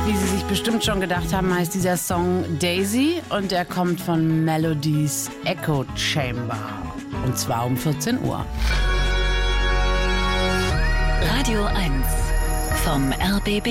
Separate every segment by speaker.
Speaker 1: Wie Sie sich bestimmt schon gedacht haben, heißt dieser Song Daisy und er kommt von Melodies Echo Chamber. Und zwar um 14 Uhr.
Speaker 2: Radio 1 vom RBB.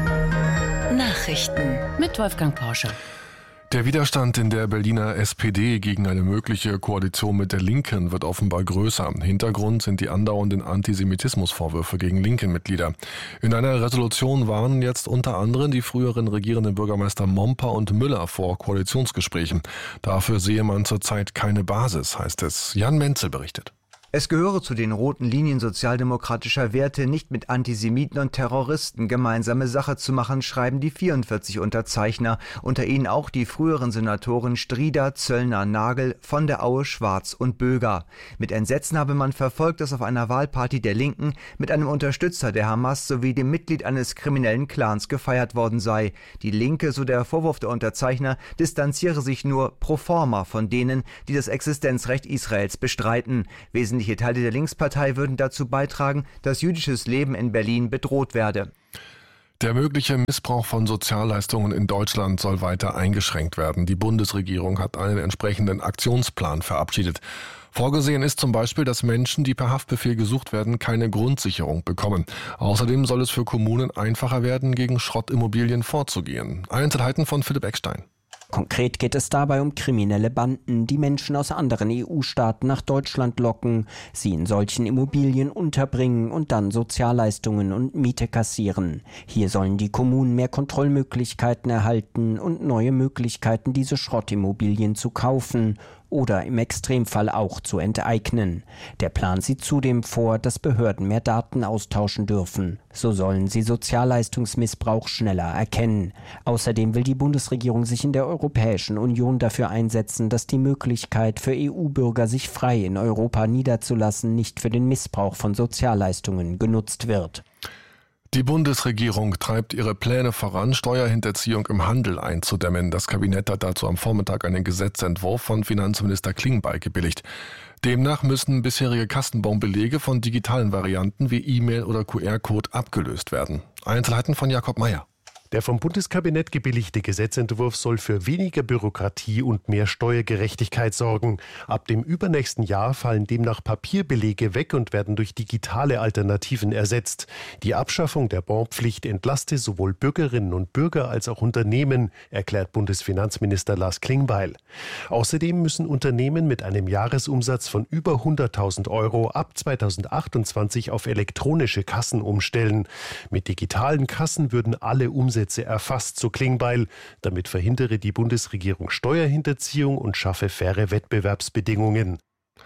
Speaker 2: Nachrichten
Speaker 1: Mit Wolfgang Porsche.
Speaker 3: Der Widerstand in der Berliner SPD gegen eine mögliche Koalition mit der Linken wird offenbar größer. Hintergrund sind die andauernden Antisemitismusvorwürfe gegen Linken-Mitglieder. In einer Resolution warnen jetzt unter anderem die früheren regierenden Bürgermeister Momper und Müller vor Koalitionsgesprächen. Dafür sehe man zurzeit keine Basis, heißt es. Jan Menzel berichtet.
Speaker 4: Es gehöre zu den roten Linien sozialdemokratischer Werte, nicht mit Antisemiten und Terroristen gemeinsame Sache zu machen, schreiben die 44 Unterzeichner, unter ihnen auch die früheren Senatoren Strieder, Zöllner, Nagel, von der Aue, Schwarz und Böger. Mit Entsetzen habe man verfolgt, dass auf einer Wahlparty der Linken mit einem Unterstützer der Hamas sowie dem Mitglied eines kriminellen Clans gefeiert worden sei. Die Linke, so der Vorwurf der Unterzeichner, distanziere sich nur pro forma von denen, die das Existenzrecht Israels bestreiten. Wesentliche Teile der Linkspartei würden dazu beitragen, dass jüdisches Leben in Berlin bedroht werde.
Speaker 3: Der mögliche Missbrauch von Sozialleistungen in Deutschland soll weiter eingeschränkt werden. Die Bundesregierung hat einen entsprechenden Aktionsplan verabschiedet. Vorgesehen ist zum Beispiel, dass Menschen, die per Haftbefehl gesucht werden, keine Grundsicherung bekommen. Außerdem soll es für Kommunen einfacher werden, gegen Schrottimmobilien vorzugehen. Einzelheiten von Philipp Eckstein.
Speaker 5: Konkret geht es dabei um kriminelle Banden, die Menschen aus anderen EU-Staaten nach Deutschland locken, sie in solchen Immobilien unterbringen und dann Sozialleistungen und Miete kassieren. Hier sollen die Kommunen mehr Kontrollmöglichkeiten erhalten und neue Möglichkeiten, diese Schrottimmobilien zu kaufen oder im Extremfall auch zu enteignen. Der Plan sieht zudem vor, dass Behörden mehr Daten austauschen dürfen. So sollen sie Sozialleistungsmissbrauch schneller erkennen. Außerdem will die Bundesregierung sich in der Europäischen Union dafür einsetzen, dass die Möglichkeit für EU-Bürger, sich frei in Europa niederzulassen, nicht für den Missbrauch von Sozialleistungen genutzt wird.
Speaker 3: Die Bundesregierung treibt ihre Pläne voran, Steuerhinterziehung im Handel einzudämmen. Das Kabinett hat dazu am Vormittag einen Gesetzentwurf von Finanzminister Klingbeil gebilligt. Demnach müssen bisherige Kassenbonbelege von digitalen Varianten wie E-Mail oder QR-Code abgelöst werden. Einzelheiten von Jakob Mayer.
Speaker 6: Der vom Bundeskabinett gebilligte Gesetzentwurf soll für weniger Bürokratie und mehr Steuergerechtigkeit sorgen. Ab dem übernächsten Jahr fallen demnach Papierbelege weg und werden durch digitale Alternativen ersetzt. Die Abschaffung der Bonpflicht entlaste sowohl Bürgerinnen und Bürger als auch Unternehmen, erklärt Bundesfinanzminister Lars Klingbeil. Außerdem müssen Unternehmen mit einem Jahresumsatz von über 100.000 Euro ab 2028 auf elektronische Kassen umstellen. Mit digitalen Kassen würden alle Umsätze erfasst, so Klingbeil. Damit verhindere die Bundesregierung Steuerhinterziehung und schaffe faire Wettbewerbsbedingungen.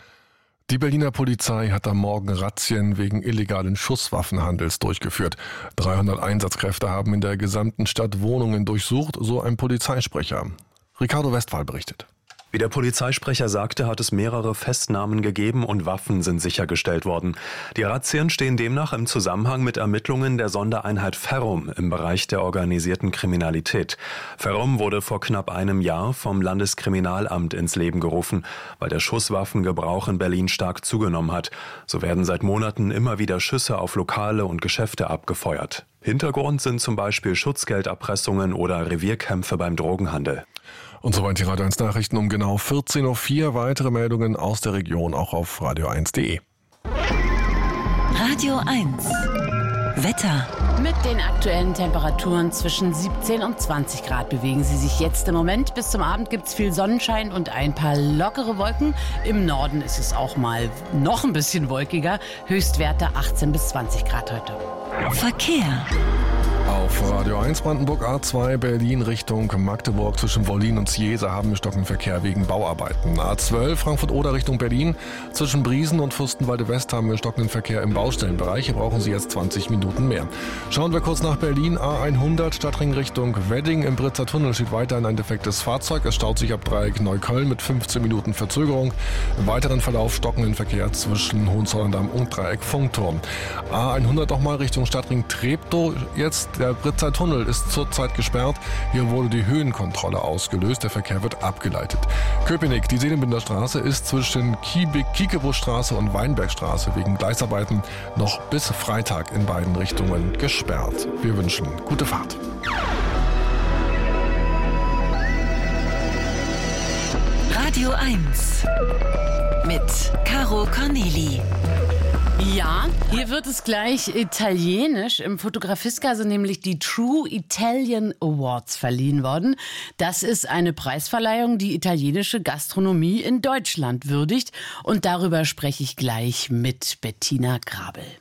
Speaker 3: Die Berliner Polizei hat am Morgen Razzien wegen illegalen Schusswaffenhandels durchgeführt. 300 Einsatzkräfte haben in der gesamten Stadt Wohnungen durchsucht, so ein Polizeisprecher. Ricardo Westphal berichtet.
Speaker 7: Wie der Polizeisprecher sagte, hat es mehrere Festnahmen gegeben und Waffen sind sichergestellt worden. Die Razzien stehen demnach im Zusammenhang mit Ermittlungen der Sondereinheit Ferrum im Bereich der organisierten Kriminalität. Ferrum wurde vor knapp einem Jahr vom Landeskriminalamt ins Leben gerufen, weil der Schusswaffengebrauch in Berlin stark zugenommen hat. So werden seit Monaten immer wieder Schüsse auf Lokale und Geschäfte abgefeuert. Hintergrund sind zum Beispiel Schutzgelderpressungen oder Revierkämpfe beim Drogenhandel.
Speaker 3: Und soweit die Radio 1 Nachrichten um genau 14.04 Uhr. Weitere Meldungen aus der Region auch auf radio1.de.
Speaker 2: Radio 1 Wetter.
Speaker 1: Mit den aktuellen Temperaturen zwischen 17 und 20 Grad bewegen sie sich jetzt im Moment. Bis zum Abend gibt es viel Sonnenschein und ein paar lockere Wolken. Im Norden ist es auch mal noch ein bisschen wolkiger. Höchstwerte 18 bis 20 Grad heute.
Speaker 2: Verkehr.
Speaker 3: Auf Radio 1 Brandenburg A2 Berlin Richtung Magdeburg zwischen Wollin und Ciesa haben wir stockenden Verkehr wegen Bauarbeiten. A12 Frankfurt-Oder Richtung Berlin zwischen Briesen und Fürstenwalde West haben wir stockenden Verkehr im Baustellenbereich. Hier brauchen Sie jetzt 20 Minuten mehr. Schauen wir kurz nach Berlin. A100 Stadtring Richtung Wedding. Im Britzer Tunnel steht weiterhin ein defektes Fahrzeug. Es staut sich ab Dreieck Neukölln mit 15 Minuten Verzögerung. Im weiteren Verlauf stockenden Verkehr zwischen Hohenzollern-Damm und Dreieck Funkturm. A100 nochmal Richtung Stadtring Treptow. Jetzt der Britzer Tunnel ist zurzeit gesperrt. Hier wurde die Höhenkontrolle ausgelöst. Der Verkehr wird abgeleitet. Köpenick, die Seelenbinder Straße ist zwischen Kiekebuschstraße und Weinbergstraße wegen Gleisarbeiten noch bis Freitag in beiden Richtungen gesperrt. Wir wünschen gute Fahrt.
Speaker 2: Radio 1 mit Caro Corneli.
Speaker 1: Ja, hier wird es gleich italienisch. Im Fotografiska sind nämlich die True Italian Awards verliehen worden. Das ist eine Preisverleihung, die italienische Gastronomie in Deutschland würdigt. Und darüber spreche ich gleich mit Bettina Grabel.